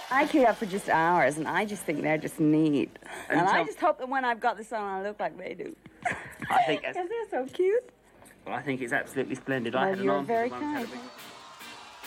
I queued up for just hours, and I just think they're just neat. And I tell- just hope that when I've got this on, I look like they do. I think Because they're so cute. well, I think it's absolutely splendid. I Well, had an you're arm very once, had a kind. big-